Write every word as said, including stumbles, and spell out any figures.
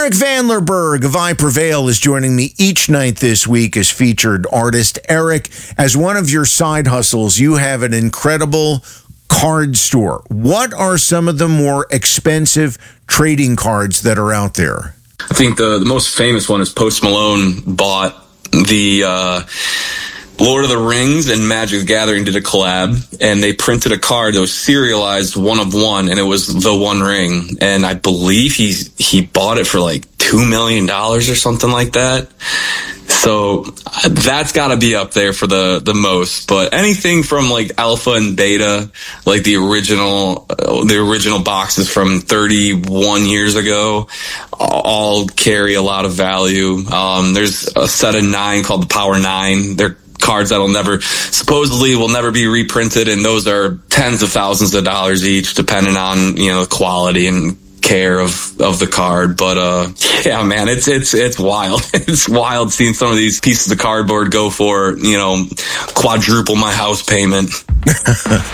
Eric Vanlerberg of I Prevail is joining me each night this week as featured artist. Eric, as one of your side hustles, you have an incredible card store. What are some of the more expensive trading cards that are out there? I think the, the most famous one is Post Malone bought the uh, Lord of the Rings and Magic the Gathering did a collab, and they printed a card that was serialized one of one, and it was the One Ring. And I believe he's he bought it for like two million dollars or something like that. So that's got to be up there for the, the most. But anything from like Alpha and Beta, like the original uh, the original boxes from thirty-one years ago, all carry a lot of value. Um, there's a set of nine called the Power Nine. They're cards that'll never, supposedly will never be reprinted, and those are tens of thousands of dollars each, depending on, you know, the quality and care of of the card. But uh yeah, man, it's it's it's wild. It's wild seeing some of these pieces of cardboard go for, you know, quadruple my house payment.